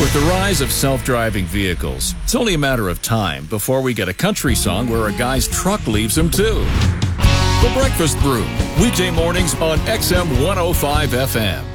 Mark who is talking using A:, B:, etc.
A: With the rise of self-driving vehicles, it's only a matter of time before we get a country song where a guy's truck leaves him too. The Breakfast Brew, weekday mornings on XM 105 FM.